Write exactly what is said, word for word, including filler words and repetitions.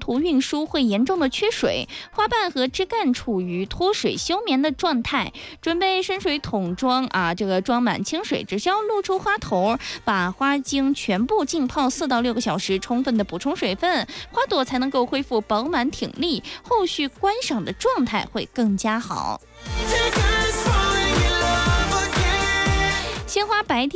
途运输会严重的缺水，花瓣和枝干处于脱水休眠的状态。准备深水桶装啊，这个装满清水，只需要露出花头，把花茎全部浸泡四到六个小时，充分的补充水分，花朵才能够恢复饱满挺立，后续观赏的状态会更加好。鲜花白天